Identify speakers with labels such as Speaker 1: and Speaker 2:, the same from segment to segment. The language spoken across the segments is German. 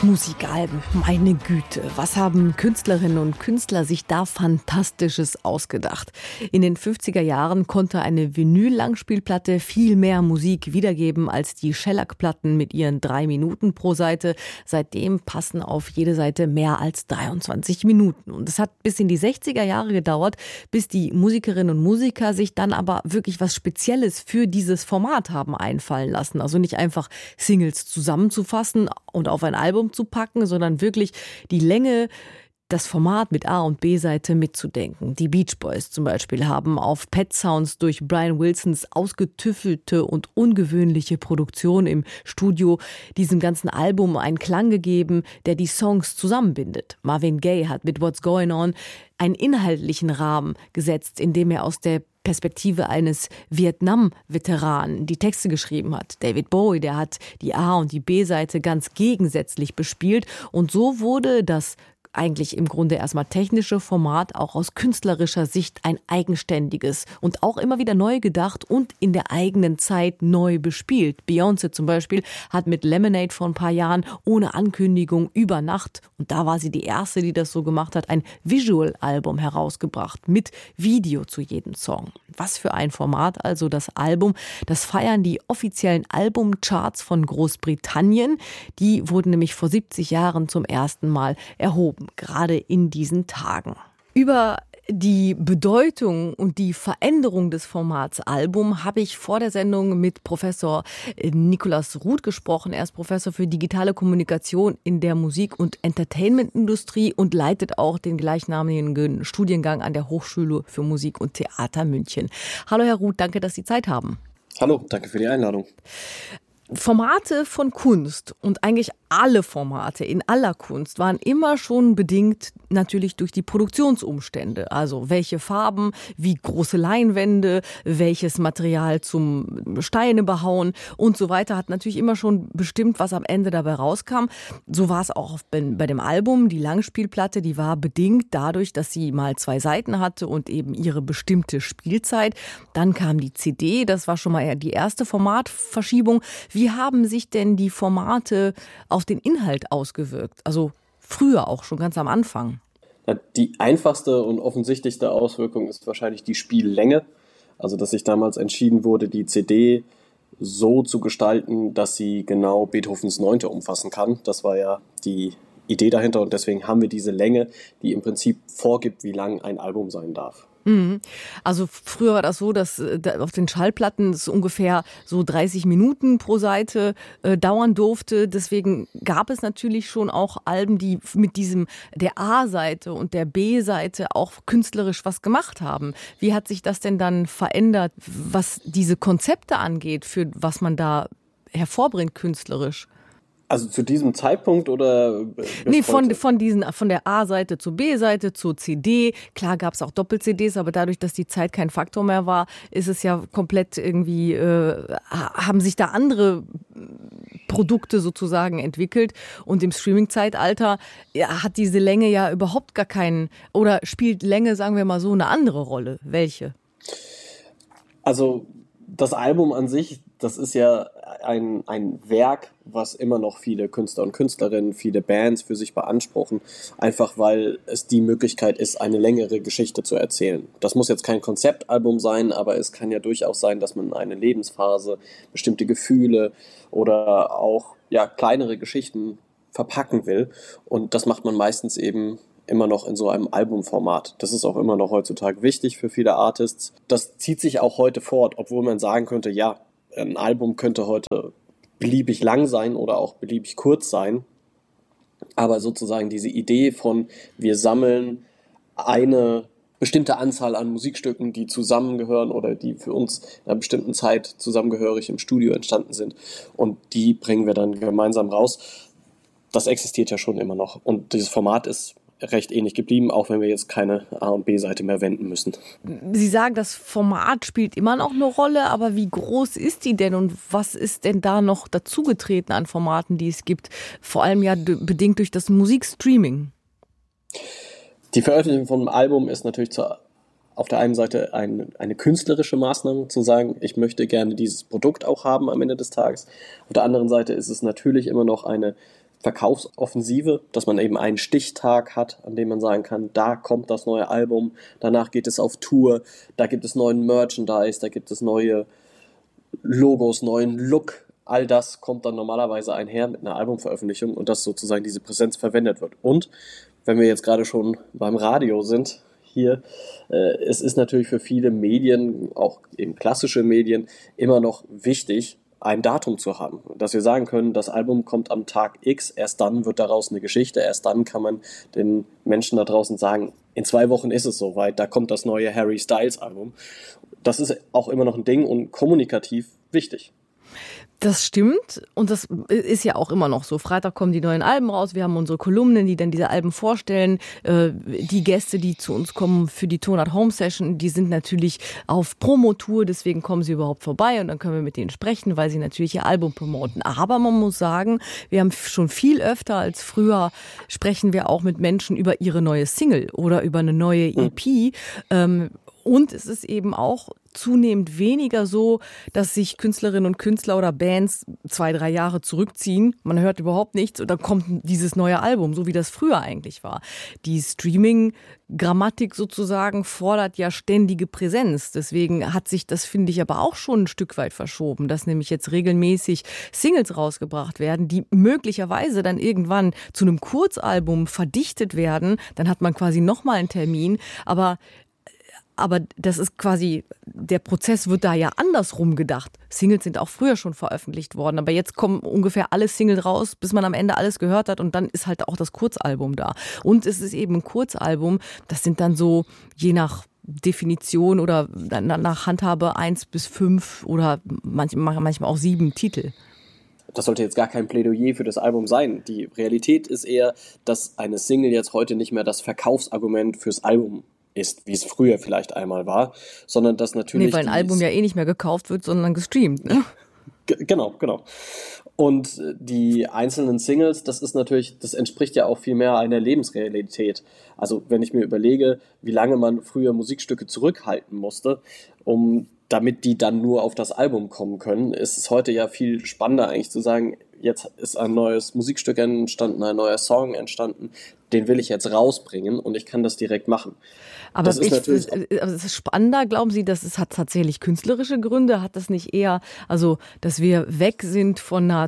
Speaker 1: Musikalben, meine Güte, was haben Künstlerinnen und Künstler sich da Fantastisches ausgedacht? In den 50er Jahren konnte eine Vinyl-Langspielplatte viel mehr Musik wiedergeben als die Shellac-Platten mit ihren 3 Minuten pro Seite. Seitdem passen auf jede Seite mehr als 23 Minuten. Und es hat bis in die 60er Jahre gedauert, bis die Musikerinnen und Musiker sich dann aber wirklich was Spezielles für dieses Format haben einfallen lassen. Also nicht einfach Singles zusammenzufassen und auf ein Album zu packen, sondern wirklich die Länge, das Format mit A- und B-Seite mitzudenken. Die Beach Boys zum Beispiel haben auf Pet Sounds durch Brian Wilsons ausgetüffelte und ungewöhnliche Produktion im Studio diesem ganzen Album einen Klang gegeben, der die Songs zusammenbindet. Marvin Gaye hat mit What's Going On einen inhaltlichen Rahmen gesetzt, indem er aus der Perspektive eines Vietnam-Veteranen die Texte geschrieben hat. David Bowie, der hat die A- und die B-Seite ganz gegensätzlich bespielt. Und so wurde das eigentlich im Grunde erstmal technische Format auch aus künstlerischer Sicht ein eigenständiges und auch immer wieder neu gedacht und in der eigenen Zeit neu bespielt. Beyoncé zum Beispiel hat mit Lemonade vor ein paar Jahren ohne Ankündigung über Nacht, und da war sie die Erste, die das so gemacht hat, ein Visual-Album herausgebracht mit Video zu jedem Song. Was für ein Format, also das Album. Das feiern die offiziellen Albumcharts von Großbritannien. Die wurden nämlich vor 70 Jahren zum ersten Mal erhoben, gerade in diesen Tagen. Über die Bedeutung und die Veränderung des Formats Album habe ich vor der Sendung mit Professor Nikolaus Ruth gesprochen. Er ist Professor für digitale Kommunikation in der Musik- und Entertainment-Industrie und leitet auch den gleichnamigen Studiengang an der Hochschule für Musik und Theater München. Hallo Herr Ruth, danke, dass Sie Zeit haben.
Speaker 2: Hallo, danke für die Einladung.
Speaker 1: Formate von Kunst und eigentlich alle Formate in aller Kunst waren immer schon bedingt natürlich durch die Produktionsumstände. Also welche Farben, wie große Leinwände, welches Material zum Steine behauen und so weiter hat natürlich immer schon bestimmt, was am Ende dabei rauskam. So war es auch bei dem Album. Die Langspielplatte, die war bedingt dadurch, dass sie mal 2 Seiten hatte und eben ihre bestimmte Spielzeit. Dann kam die CD, das war schon mal die erste Formatverschiebung. Wie haben sich denn die Formate auf den Inhalt ausgewirkt? Also früher auch, schon ganz am Anfang.
Speaker 2: Die einfachste und offensichtlichste Auswirkung ist wahrscheinlich die Spiellänge. Also, dass sich damals entschieden wurde, die CD so zu gestalten, dass sie genau Beethovens 9. umfassen kann. Das war ja die Idee dahinter und deswegen haben wir diese Länge, die im Prinzip vorgibt, wie lang ein Album sein darf.
Speaker 1: Also früher war das so, dass auf den Schallplatten es ungefähr so 30 Minuten pro Seite dauern durfte. Deswegen gab es natürlich schon auch Alben, die mit der A-Seite und der B-Seite auch künstlerisch was gemacht haben. Wie hat sich das denn dann verändert, was diese Konzepte angeht, für was man da hervorbringt künstlerisch?
Speaker 2: Also zu diesem Zeitpunkt oder?
Speaker 1: Nee, von der A-Seite zur B-Seite zur CD. Klar gab es auch Doppel-CDs, aber dadurch, dass die Zeit kein Faktor mehr war, ist es ja komplett irgendwie, haben sich da andere Produkte sozusagen entwickelt. Und im Streaming-Zeitalter hat diese Länge ja überhaupt gar keinen, oder spielt Länge, sagen wir mal so, eine andere Rolle. Welche?
Speaker 2: Also das Album an sich, das ist ja ein Werk, was immer noch viele Künstler und Künstlerinnen, viele Bands für sich beanspruchen, einfach weil es die Möglichkeit ist, eine längere Geschichte zu erzählen. Das muss jetzt kein Konzeptalbum sein, aber es kann ja durchaus sein, dass man eine Lebensphase, bestimmte Gefühle oder auch kleinere Geschichten verpacken will. Und das macht man meistens eben immer noch in so einem Albumformat. Das ist auch immer noch heutzutage wichtig für viele Artists. Das zieht sich auch heute fort, obwohl man sagen könnte, ja, ein Album könnte heute beliebig lang sein oder auch beliebig kurz sein. Aber sozusagen diese Idee von, wir sammeln eine bestimmte Anzahl an Musikstücken, die zusammengehören oder die für uns in einer bestimmten Zeit zusammengehörig im Studio entstanden sind und die bringen wir dann gemeinsam raus. Das existiert ja schon immer noch. Und dieses Format ist recht ähnlich geblieben, auch wenn wir jetzt keine A- und B-Seite mehr wenden müssen.
Speaker 1: Sie sagen, das Format spielt immer noch eine Rolle, aber wie groß ist die denn und was ist denn da noch dazugetreten an Formaten, die es gibt? Vor allem ja bedingt durch das Musikstreaming.
Speaker 2: Die Veröffentlichung von einem Album ist natürlich auf der einen Seite eine künstlerische Maßnahme, zu sagen, ich möchte gerne dieses Produkt auch haben am Ende des Tages. Auf der anderen Seite ist es natürlich immer noch eine Verkaufsoffensive, dass man eben einen Stichtag hat, an dem man sagen kann, da kommt das neue Album, danach geht es auf Tour, da gibt es neuen Merchandise, da gibt es neue Logos, neuen Look. All das kommt dann normalerweise einher mit einer Albumveröffentlichung und dass sozusagen diese Präsenz verwendet wird. Und wenn wir jetzt gerade schon beim Radio sind, hier, es ist natürlich für viele Medien, auch eben klassische Medien, immer noch wichtig, ein Datum zu haben. Dass wir sagen können, das Album kommt am Tag X, erst dann wird daraus eine Geschichte, erst dann kann man den Menschen da draußen sagen, in 2 Wochen ist es soweit, da kommt das neue Harry Styles Album. Das ist auch immer noch ein Ding und kommunikativ wichtig.
Speaker 1: Das stimmt und das ist ja auch immer noch so. Freitag kommen die neuen Alben raus, wir haben unsere Kolumnen, die dann diese Alben vorstellen. Die Gäste, die zu uns kommen für die Tone at Home Session, die sind natürlich auf Promotour, deswegen kommen sie überhaupt vorbei und dann können wir mit denen sprechen, weil sie natürlich ihr Album promoten. Aber man muss sagen, wir haben schon viel öfter als früher, sprechen wir auch mit Menschen über ihre neue Single oder über eine neue EP. Und es ist eben auch zunehmend weniger so, dass sich Künstlerinnen und Künstler oder Bands 2-3 Jahre zurückziehen. Man hört überhaupt nichts und dann kommt dieses neue Album, so wie das früher eigentlich war. Die Streaming-Grammatik sozusagen fordert ja ständige Präsenz. Deswegen hat sich das, finde ich, aber auch schon ein Stück weit verschoben, dass nämlich jetzt regelmäßig Singles rausgebracht werden, die möglicherweise dann irgendwann zu einem Kurzalbum verdichtet werden. Dann hat man quasi nochmal einen Termin, aber das ist quasi, der Prozess wird da ja andersrum gedacht. Singles sind auch früher schon veröffentlicht worden, aber jetzt kommen ungefähr alle Singles raus, bis man am Ende alles gehört hat und dann ist halt auch das Kurzalbum da. Und es ist eben ein Kurzalbum, das sind dann so, je nach Definition oder nach Handhabe 1 bis 5 oder manchmal auch 7 Titel.
Speaker 2: Das sollte jetzt gar kein Plädoyer für das Album sein. Die Realität ist eher, dass eine Single jetzt heute nicht mehr das Verkaufsargument fürs Album ist, wie es früher vielleicht einmal war, sondern dass natürlich...
Speaker 1: Nee, weil ein Album ja eh nicht mehr gekauft wird, sondern gestreamt, ne?
Speaker 2: Genau. Und die einzelnen Singles, das entspricht ja auch viel mehr einer Lebensrealität. Also wenn ich mir überlege, wie lange man früher Musikstücke zurückhalten musste, damit die dann nur auf das Album kommen können, ist es heute ja viel spannender eigentlich zu sagen, jetzt ist ein neues Musikstück entstanden, ein neuer Song entstanden, den will ich jetzt rausbringen und ich kann das direkt machen.
Speaker 1: Aber es ist spannender, glauben Sie, dass es hat tatsächlich künstlerische Gründe? Hat das nicht eher, also dass wir weg sind von einer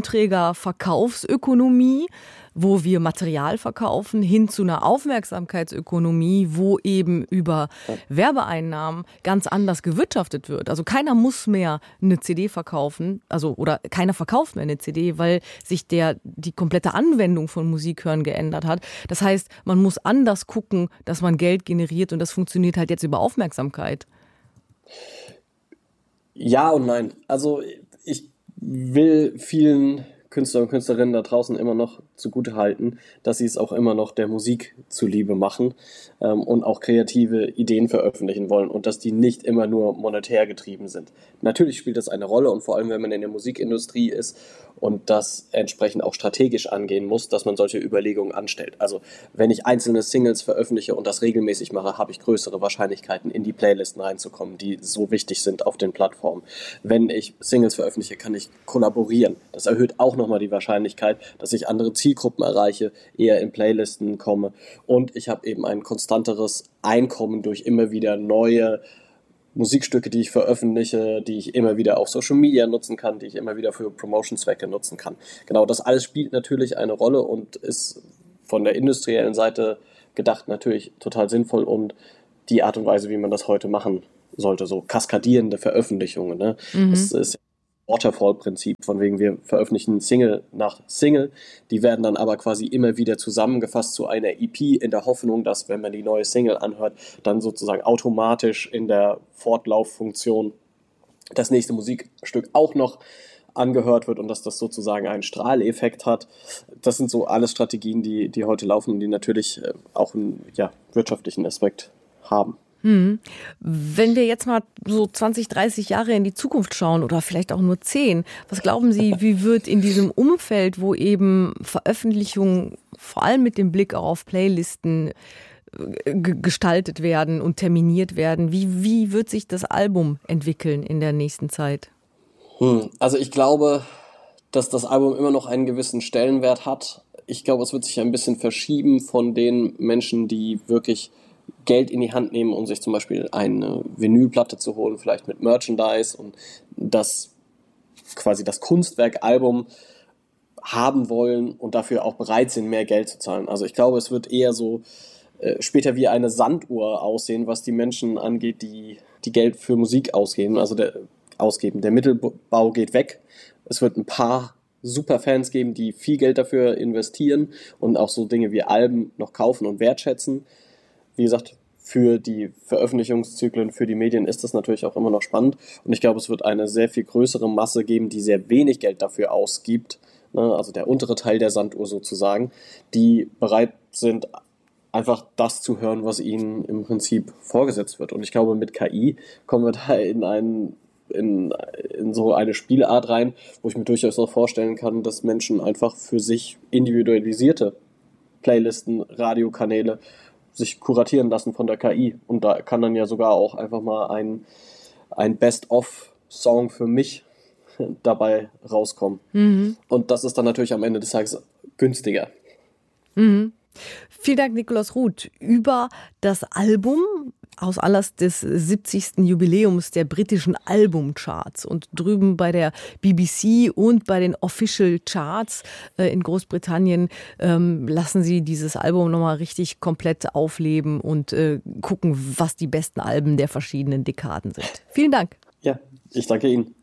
Speaker 1: Tonträger-Verkaufsökonomie, wo wir Material verkaufen, hin zu einer Aufmerksamkeitsökonomie, wo eben über Werbeeinnahmen ganz anders gewirtschaftet wird. Also keiner muss mehr eine CD verkaufen, oder keiner verkauft mehr eine CD, weil sich die komplette Anwendung von Musik hören geändert hat. Das heißt, man muss anders gucken, dass man Geld generiert und das funktioniert halt jetzt über Aufmerksamkeit.
Speaker 2: Ja und nein. Also ich will vielen Künstler und Künstlerinnen da draußen immer noch zugutehalten, dass sie es auch immer noch der Musik zuliebe machen und auch kreative Ideen veröffentlichen wollen und dass die nicht immer nur monetär getrieben sind. Natürlich spielt das eine Rolle und vor allem, wenn man in der Musikindustrie ist und das entsprechend auch strategisch angehen muss, dass man solche Überlegungen anstellt. Also wenn ich einzelne Singles veröffentliche und das regelmäßig mache, habe ich größere Wahrscheinlichkeiten, in die Playlisten reinzukommen, die so wichtig sind auf den Plattformen. Wenn ich Singles veröffentliche, kann ich kollaborieren. Das erhöht auch nochmal die Wahrscheinlichkeit, dass ich andere Zielgruppen erreiche, eher in Playlisten komme und ich habe eben ein konstanteres Einkommen durch immer wieder neue Musikstücke, die ich veröffentliche, die ich immer wieder auf Social Media nutzen kann, die ich immer wieder für Promotion-Zwecke nutzen kann. Genau, das alles spielt natürlich eine Rolle und ist von der industriellen Seite gedacht natürlich total sinnvoll und die Art und Weise, wie man das heute machen sollte, so kaskadierende Veröffentlichungen, ne? Das ist Waterfall-Prinzip, von wegen wir veröffentlichen Single nach Single, die werden dann aber quasi immer wieder zusammengefasst zu einer EP in der Hoffnung, dass, wenn man die neue Single anhört, dann sozusagen automatisch in der Fortlauffunktion das nächste Musikstück auch noch angehört wird und dass das sozusagen einen Strahleffekt hat. Das sind so alles Strategien, die heute laufen und die natürlich auch einen wirtschaftlichen Aspekt haben.
Speaker 1: Wenn wir jetzt mal so 20, 30 Jahre in die Zukunft schauen oder vielleicht auch nur 10, was glauben Sie, wie wird in diesem Umfeld, wo eben Veröffentlichungen vor allem mit dem Blick auch auf Playlisten gestaltet werden und terminiert werden, wie wird sich das Album entwickeln in der nächsten Zeit?
Speaker 2: Also ich glaube, dass das Album immer noch einen gewissen Stellenwert hat. Ich glaube, es wird sich ein bisschen verschieben von den Menschen, die wirklich Geld in die Hand nehmen, um sich zum Beispiel eine Vinylplatte zu holen, vielleicht mit Merchandise und das quasi das Kunstwerk-Album haben wollen und dafür auch bereit sind, mehr Geld zu zahlen. Also ich glaube, es wird eher so später wie eine Sanduhr aussehen, was die Menschen angeht, die Geld für Musik ausgeben. Also der Mittelbau geht weg. Es wird ein paar Superfans geben, die viel Geld dafür investieren und auch so Dinge wie Alben noch kaufen und wertschätzen. Wie gesagt, für die Veröffentlichungszyklen, für die Medien ist das natürlich auch immer noch spannend. Und ich glaube, es wird eine sehr viel größere Masse geben, die sehr wenig Geld dafür ausgibt, ne, also der untere Teil der Sanduhr sozusagen, die bereit sind, einfach das zu hören, was ihnen im Prinzip vorgesetzt wird. Und ich glaube, mit KI kommen wir da in so eine Spielart rein, wo ich mir durchaus auch vorstellen kann, dass Menschen einfach für sich individualisierte Playlisten, Radiokanäle sich kuratieren lassen von der KI. Und da kann dann ja sogar auch einfach mal ein Best-of-Song für mich dabei rauskommen. Mhm. Und das ist dann natürlich am Ende des Tages günstiger.
Speaker 1: Mhm. Vielen Dank, Nikolaus Ruth, über das Album aus Anlass des 70. Jubiläums der britischen Albumcharts und drüben bei der BBC und bei den Official Charts in Großbritannien lassen Sie dieses Album nochmal richtig komplett aufleben und gucken, was die besten Alben der verschiedenen Dekaden sind. Vielen Dank.
Speaker 2: Ja, ich danke Ihnen.